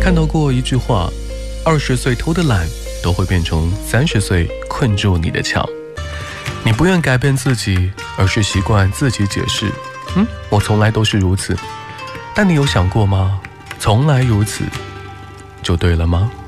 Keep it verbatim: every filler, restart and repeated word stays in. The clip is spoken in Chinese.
看到过一句话，二十岁偷的懒都会变成三十岁困住你的墙。你不愿改变自己，而是习惯自己解释，嗯，我从来都是如此。但你有想过吗？从来如此就对了吗？